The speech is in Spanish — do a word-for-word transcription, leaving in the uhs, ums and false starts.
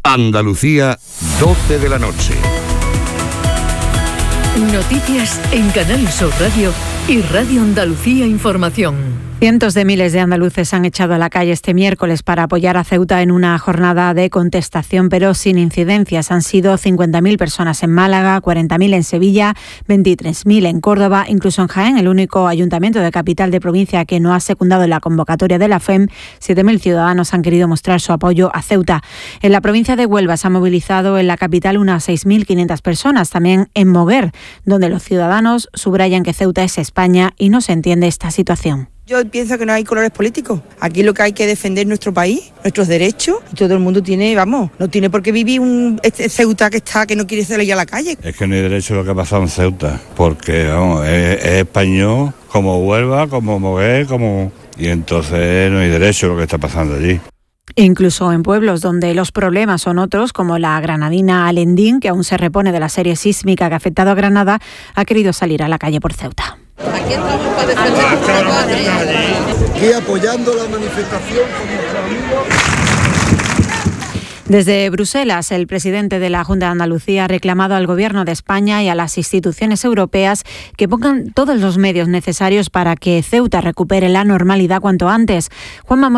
Andalucía, doce de la noche. Noticias en Canal Sur Radio y Radio Andalucía Información. Cientos de miles de andaluces han echado a la calle este miércoles para apoyar a Ceuta en una jornada de contestación, pero sin incidencias. Han sido cincuenta mil personas en Málaga, cuarenta mil en Sevilla, veintitrés mil en Córdoba, incluso en Jaén, el único ayuntamiento de capital de provincia que no ha secundado la convocatoria de la F E M. siete mil ciudadanos han querido mostrar su apoyo a Ceuta. En la provincia de Huelva se ha movilizado en la capital unas seis mil quinientas personas, también en Moguer, donde los ciudadanos subrayan que Ceuta es España y no se entiende esta situación. Yo pienso que no hay colores políticos. Aquí lo que hay que defender es nuestro país, nuestros derechos. Y todo el mundo tiene, vamos, no tiene por qué vivir un este Ceuta que está, que no quiere salir a la calle. Es que no hay derecho a lo que ha pasado en Ceuta, porque vamos, es, es español, como Huelva, como Moguer, como... Y entonces no hay derecho a lo que está pasando allí. Incluso en pueblos donde los problemas son otros, como la granadina Alendín, que aún se repone de la serie sísmica que ha afectado a Granada, ha querido salir a la calle por Ceuta. Aquí estamos para defender nuestra patria. Aquí apoyando la manifestación con nuestros amigos. Desde Bruselas, el presidente de la Junta de Andalucía ha reclamado al Gobierno de España y a las instituciones europeas que pongan todos los medios necesarios para que Ceuta recupere la normalidad cuanto antes. Juanma